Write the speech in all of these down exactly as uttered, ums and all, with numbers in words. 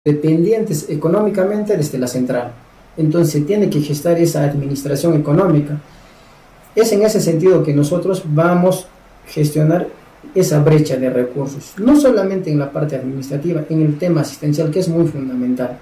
dependientes económicamente desde la central. Entonces tiene que gestar esa administración económica. Es en ese sentido que nosotros vamos a gestionar esa brecha de recursos, no solamente en la parte administrativa, en el tema asistencial, que es muy fundamental.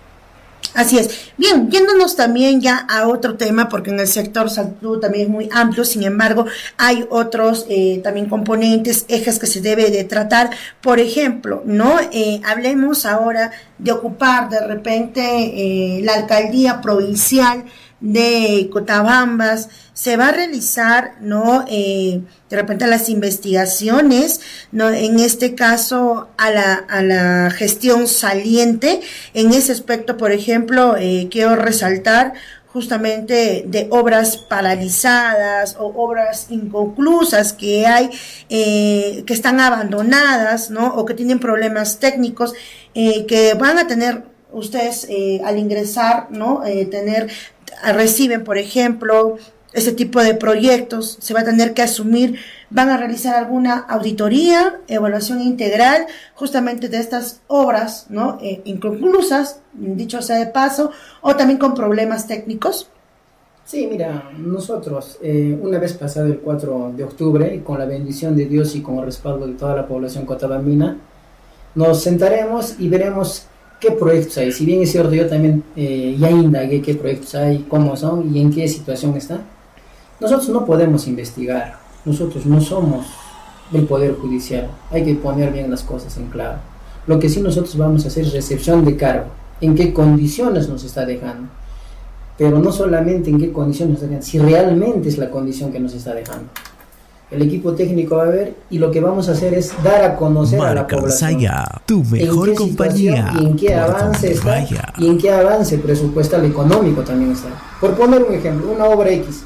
Así es. Bien, yéndonos también ya a otro tema, porque en el sector salud también es muy amplio, sin embargo, hay otros eh, también componentes, ejes que se debe de tratar. Por ejemplo, ¿no? Eh, hablemos ahora de ocupar de repente eh, la alcaldía provincial de Cotabambas. Se va a realizar, ¿no? Eh, de repente las investigaciones, ¿no? En este caso a la, a la gestión saliente. En ese aspecto, por ejemplo, eh, quiero resaltar justamente de obras paralizadas o obras inconclusas que hay, eh, que están abandonadas, ¿no? O que tienen problemas técnicos, eh, que van a tener ustedes eh, al ingresar, ¿no? Eh, tener, reciben, por ejemplo, este tipo de proyectos, se va a tener que asumir, van a realizar alguna auditoría, evaluación integral, justamente de estas obras, ¿no? Eh, inconclusas, dicho sea de paso, o también con problemas técnicos. Sí, mira, nosotros, eh, una vez pasado el cuatro de octubre, con la bendición de Dios y con el respaldo de toda la población cotabambina, nos sentaremos y veremos qué proyectos hay. Si bien es cierto, yo también eh, ya indagué qué proyectos hay, cómo son y en qué situación están. Nosotros no podemos investigar, nosotros no somos del Poder Judicial, hay que poner bien las cosas en claro. Lo que sí nosotros vamos a hacer es recepción de cargo, en qué condiciones nos está dejando, pero no solamente en qué condiciones nos está dejando, si realmente es la condición que nos está dejando. El equipo técnico va a ver y lo que vamos a hacer es dar a conocer Marca a la población Saya, tu mejor en qué compañía situación y en qué avance está vaya. y en qué avance presupuestal económico también está. Por poner un ejemplo, una obra X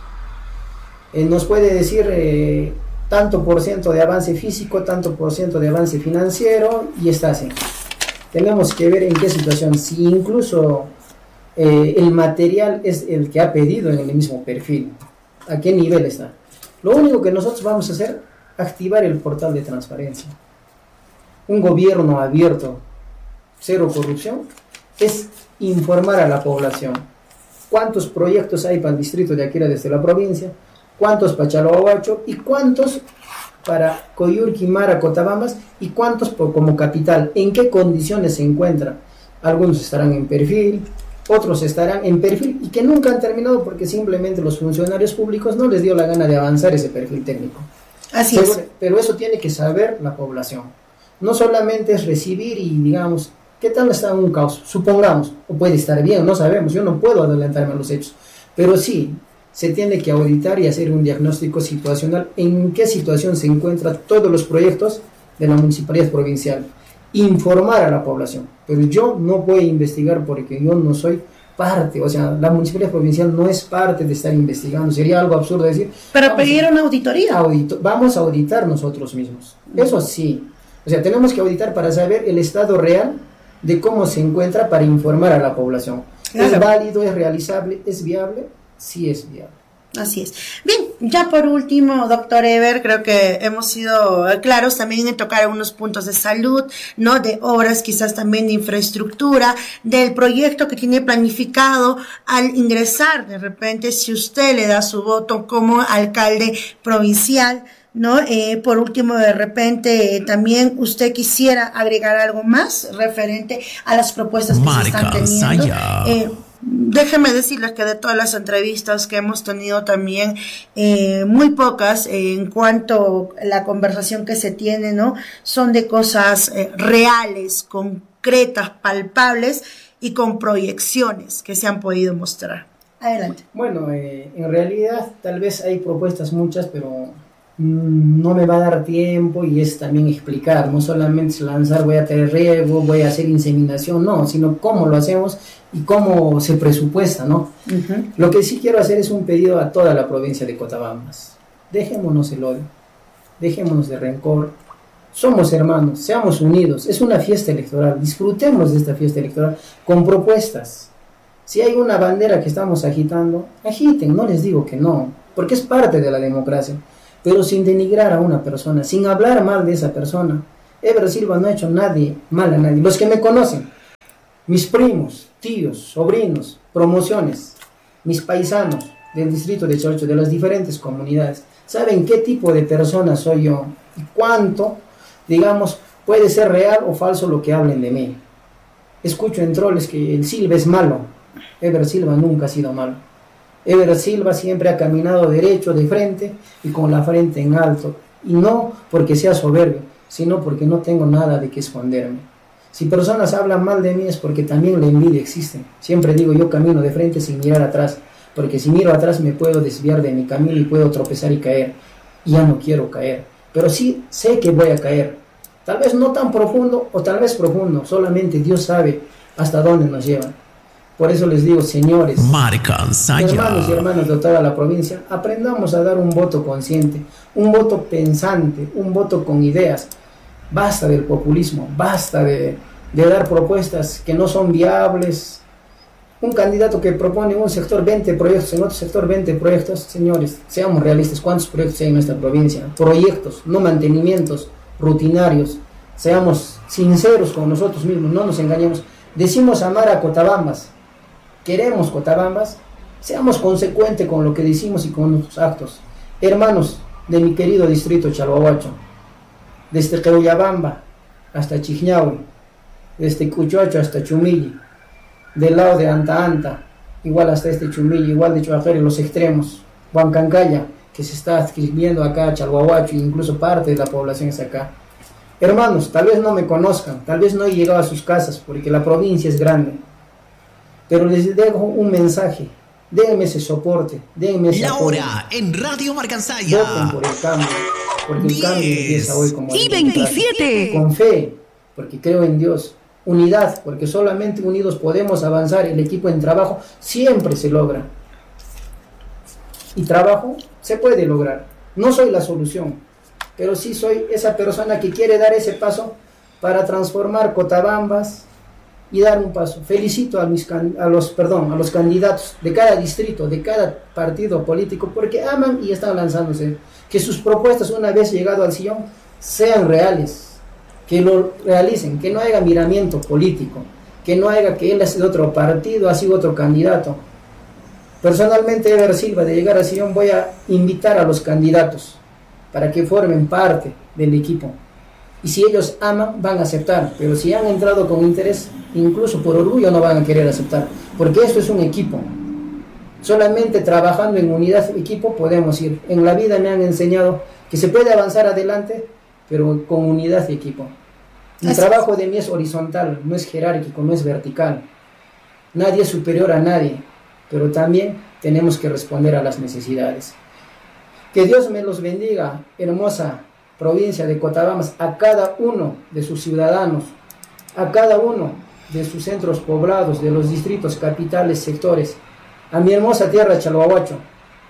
eh, nos puede decir eh, tanto por ciento de avance físico, tanto por ciento de avance financiero y está así. Tenemos que ver en qué situación, si incluso eh, el material es el que ha pedido en el mismo perfil, a qué nivel está. Lo único que nosotros vamos a hacer, activar el portal de transparencia. Un gobierno abierto, cero corrupción, es informar a la población cuántos proyectos hay para el distrito de Aquira desde la provincia, cuántos para Chalahuacho y cuántos para Coyurqui, Mara, Cotabambas y cuántos por, como capital, en qué condiciones se encuentran. Algunos estarán en perfil, otros estarán en perfil y que nunca han terminado porque simplemente los funcionarios públicos no les dio la gana de avanzar ese perfil técnico. Así pero, es. Pero eso tiene que saber la población. No solamente es recibir y digamos, ¿qué tal está un caos? Supongamos, o puede estar bien, no sabemos, yo no puedo adelantarme a los hechos, pero sí, se tiene que auditar y hacer un diagnóstico situacional en qué situación se encuentran todos los proyectos de la municipalidad provincial. Informar a la población, pero yo no voy a investigar porque yo no soy parte, o sea, la municipalidad provincial no es parte de estar investigando, sería algo absurdo decir. Pero pedir una auditoría. Audito, vamos a auditar nosotros mismos, eso sí, o sea, tenemos que auditar para saber el estado real de cómo se encuentra para informar a la población. Claro. ¿Es válido, es realizable, es viable? Sí es viable. Así es. Bien, ya por último, doctor Eber, creo que hemos sido claros también en tocar algunos puntos de salud, ¿no? De obras, quizás también de infraestructura, del proyecto que tiene planificado al ingresar, de repente, si usted le da su voto como alcalde provincial, ¿no? Eh, por último, de repente, eh, también usted quisiera agregar algo más referente a las propuestas que Marca se están teniendo. Eh, Déjenme decirles que de todas las entrevistas que hemos tenido también, eh, muy pocas eh, en cuanto a la conversación que se tiene, ¿no? Son de cosas eh, reales, concretas, palpables y con proyecciones que se han podido mostrar. Adelante. Bueno, eh, en realidad tal vez hay propuestas muchas, pero mmm, no me va a dar tiempo y es también explicar, no solamente lanzar voy a tener riego, voy a hacer inseminación, no, sino cómo lo hacemos y cómo se presupuesta, ¿no? Uh-huh. Lo que sí quiero hacer es un pedido a toda la provincia de Cotabambas. Dejémonos el odio, dejémonos de rencor. Somos hermanos, seamos unidos. Es una fiesta electoral, disfrutemos de esta fiesta electoral con propuestas. Si hay una bandera que estamos agitando, agiten, no les digo que no, porque es parte de la democracia, pero sin denigrar a una persona, sin hablar mal de esa persona. Eber Silva no ha hecho nadie mal a nadie. Los que me conocen, mis primos, tíos, sobrinos, promociones, mis paisanos del distrito de Chorcho, de las diferentes comunidades, saben qué tipo de persona soy yo y cuánto, digamos, puede ser real o falso lo que hablen de mí. Escucho en troles que el Silva es malo. Ever Silva nunca ha sido malo. Ever Silva siempre ha caminado derecho, de frente y con la frente en alto. Y no porque sea soberbio, sino porque no tengo nada de qué esconderme. Si personas hablan mal de mí es porque también la envidia existe. Siempre digo, yo camino de frente sin mirar atrás, porque si miro atrás me puedo desviar de mi camino y puedo tropezar y caer. Y ya no quiero caer, pero sí sé que voy a caer. Tal vez no tan profundo o tal vez profundo, solamente Dios sabe hasta dónde nos lleva. Por eso les digo, señores, hermanos y hermanas de toda la provincia, aprendamos a dar un voto consciente, un voto pensante, un voto con ideas. Basta del populismo, basta de, de dar propuestas que no son viables. Un candidato que propone en un sector veinte proyectos, en otro sector veinte proyectos, señores, seamos realistas, ¿cuántos proyectos hay en nuestra provincia? Proyectos, no mantenimientos rutinarios. Seamos sinceros con nosotros mismos, no nos engañemos. Decimos amar a Cotabambas, queremos Cotabambas, seamos consecuentes con lo que decimos y con nuestros actos. Hermanos de mi querido distrito Chalhuahuacho, desde Queuyabamba hasta Chijñahue, desde Cuchuacho hasta Chumilli, del lado de Anta Anta, igual hasta este Chumilli, igual de Chuajere, los extremos, Huancancaya, que se está adscribiendo acá a Chalhuahuacho, e incluso parte de la población es acá. Hermanos, tal vez no me conozcan, tal vez no he llegado a sus casas, porque la provincia es grande, pero les dejo un mensaje, denme ese soporte, denme ese apoyo. Laura, en Radio Marcansaya. Voten por el cambio, porque el cambio empieza hoy como y veintisiete. Con fe, porque creo en Dios. Unidad, porque solamente unidos podemos avanzar. El equipo en trabajo siempre se logra. Y trabajo se puede lograr. No soy la solución, pero sí soy esa persona que quiere dar ese paso para transformar Cotabambas y dar un paso. Felicito a, mis, a, los, perdón, a los candidatos de cada distrito, de cada partido político, porque aman y están lanzándose. Que sus propuestas, una vez llegado al sillón, sean reales, que lo realicen, que no haya miramiento político, que no haya que él ha sido otro partido, ha sido otro candidato. Personalmente, Ever Silva, de llegar al sillón, voy a invitar a los candidatos para que formen parte del equipo. Y si ellos aman, van a aceptar, pero si han entrado con interés, incluso por orgullo, no van a querer aceptar, porque esto es un equipo. Solamente trabajando en unidad, equipo, podemos ir. En la vida me han enseñado que se puede avanzar adelante, pero con unidad y equipo. El trabajo de mí es horizontal, no es jerárquico, no es vertical. Nadie es superior a nadie, pero también tenemos que responder a las necesidades. Que Dios me los bendiga, hermosa provincia de Cotabambas, a cada uno de sus ciudadanos, a cada uno de sus centros poblados, de los distritos, capitales, sectores, a mi hermosa tierra Chalhuahuacho.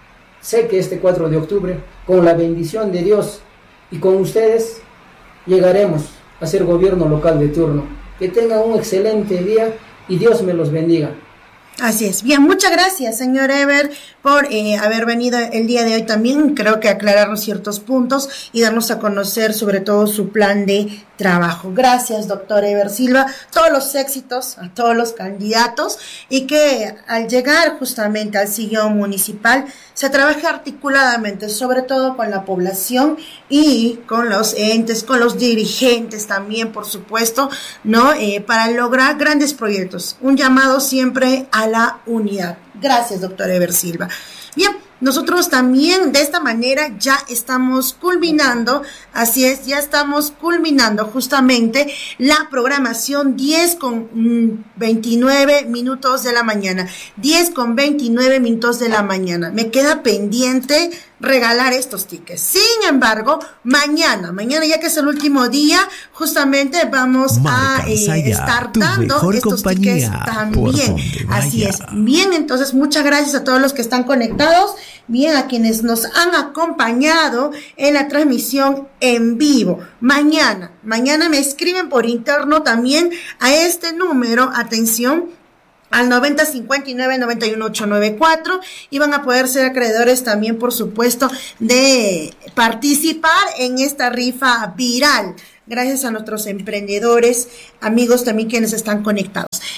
Sé que este cuatro de octubre, con la bendición de Dios y con ustedes, llegaremos a ser gobierno local de turno. Que tengan un excelente día y Dios me los bendiga. Así es. Bien, muchas gracias, señor Ever, por eh, haber venido el día de hoy también, creo que aclararnos ciertos puntos y darnos a conocer sobre todo su plan de trabajo. Gracias, doctor Ever Silva, todos los éxitos a todos los candidatos y que al llegar justamente al sillón municipal se trabaje articuladamente, sobre todo con la población y con los entes, con los dirigentes también, por supuesto, ¿no? Eh, para lograr grandes proyectos. Un llamado siempre a la unidad. Gracias, doctor Ever Silva. Bien, nosotros también de esta manera ya estamos culminando, así es, ya estamos culminando justamente la programación diez con veintinueve minutos de la mañana, diez con veintinueve minutos de la mañana. Me queda pendiente regalar estos tickets. Sin embargo, mañana, mañana ya que es el último día, justamente vamos a eh, estar dando estos tickets también. Así es. Bien, entonces muchas gracias a todos los que están conectados, bien a quienes nos han acompañado en la transmisión en vivo. Mañana, mañana me escriben por interno también a este número, atención, al noventa cincuenta y nueve noventa y uno ochocientos noventa y cuatro y van a poder ser acreedores también, por supuesto, de participar en esta rifa viral. Gracias a nuestros emprendedores, amigos también quienes están conectados.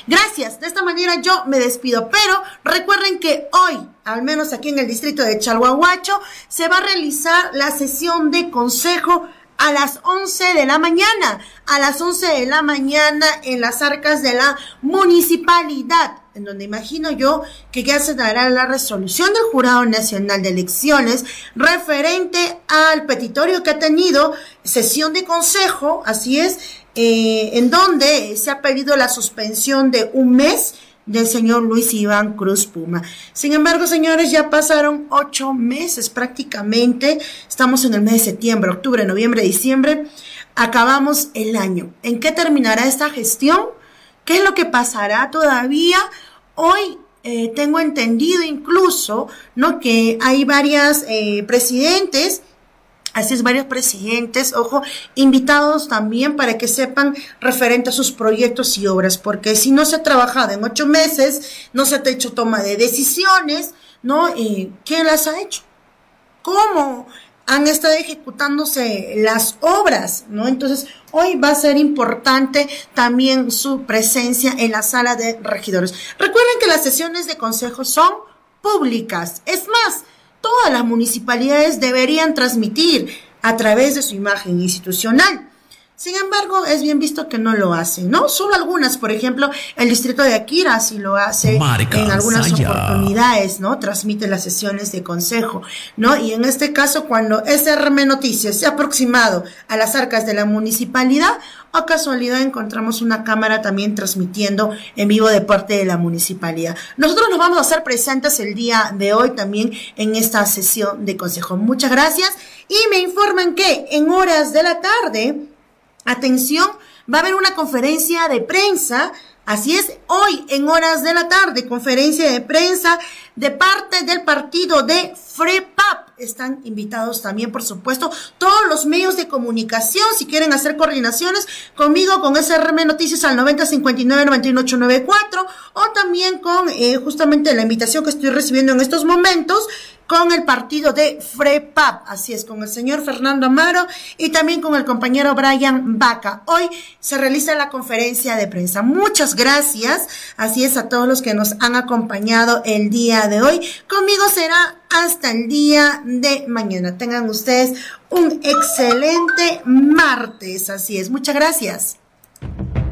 Gracias, de esta manera yo me despido, pero recuerden que hoy, al menos aquí en el distrito de Chalhuahuacho, se va a realizar la sesión de consejo a las once de la mañana, a las once de la mañana en las arcas de la municipalidad, en donde imagino yo que ya se dará la resolución del Jurado Nacional de Elecciones referente al petitorio que ha tenido sesión de consejo, así es, eh, en donde se ha pedido la suspensión de un mes del señor Luis Iván Cruz Puma. Sin embargo, señores, ya pasaron ocho meses prácticamente. Estamos en el mes de septiembre, octubre, noviembre, diciembre. Acabamos el año. ¿En qué terminará esta gestión? ¿Qué es lo que pasará todavía? Hoy eh, tengo entendido incluso, ¿no?, que hay varias eh, presidentes, así es, varios presidentes, ojo, invitados también para que sepan referente a sus proyectos y obras, porque si no se ha trabajado en ocho meses, no se ha hecho toma de decisiones, ¿no? Eh, ¿Quién las ha hecho? ¿Cómo han estado ejecutándose las obras, ¿no? Entonces, hoy va a ser importante también su presencia en la sala de regidores. Recuerden que las sesiones de consejo son públicas, es más, todas las municipalidades deberían transmitir a través de su imagen institucional. Sin embargo, es bien visto que no lo hacen, ¿no? Solo algunas, por ejemplo, el distrito de Akira sí lo hace Marca en algunas Saya. oportunidades, ¿no? Transmite las sesiones de consejo, ¿no? Y en este caso, cuando S R M Noticias se ha aproximado a las arcas de la municipalidad, a casualidad encontramos una cámara también transmitiendo en vivo de parte de la municipalidad. Nosotros nos vamos a hacer presentes el día de hoy también en esta sesión de consejo. Muchas gracias y me informan que en horas de la tarde, atención, va a haber una conferencia de prensa, así es, hoy en horas de la tarde, conferencia de prensa de parte del partido de FREPAP. Están invitados también, por supuesto, todos los medios de comunicación, si quieren hacer coordinaciones conmigo, con S R M Noticias al noventa cincuenta y nueve noventa y uno ochocientos noventa y cuatro, o también con eh, justamente la invitación que estoy recibiendo en estos momentos, con el partido de FREPAP, así es, con el señor Fernando Amaro y también con el compañero Brian Vaca. Hoy se realiza la conferencia de prensa. Muchas gracias, así es, a todos los que nos han acompañado el día de hoy. Conmigo será hasta el día de mañana. Tengan ustedes un excelente martes, así es. Muchas gracias.